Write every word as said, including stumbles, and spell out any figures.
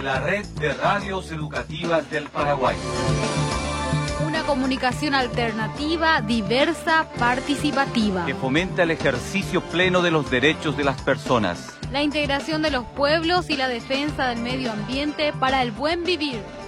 la red de radios educativas del Paraguay. Una comunicación alternativa, diversa, participativa. Que fomenta el ejercicio pleno de los derechos de las personas. La integración de los pueblos y la defensa del medio ambiente para el buen vivir.